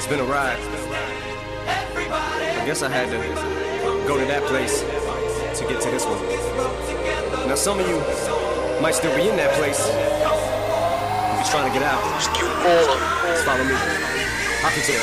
been a ride. I guess I had to go to that place to get to this one. Now some of you might still be in that place. If you're trying to get out, just follow me. I'll continue.